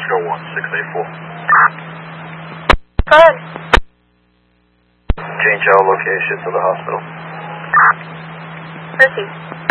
Oscar 1684. Go ahead. Change our location to the hospital. Proceed.